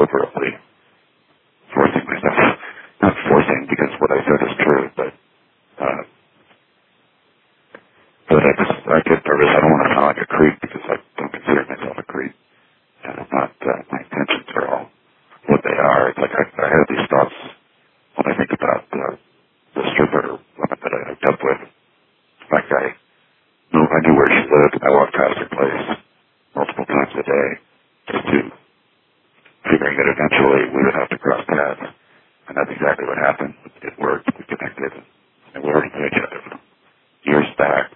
deliberately forcing myself, not forcing because what I said is true, but I get nervous. I don't want to sound like a creep because I don't consider myself a creep. And it's not, my intentions are all what they are. It's like I have these thoughts when I think about the stripper woman that I hooked up with. Like I knew where she lived, and I walked past her place multiple times a day, just to figuring that eventually we would have to cross paths. And that's exactly what happened. It worked. We connected, and we already knew each other years back.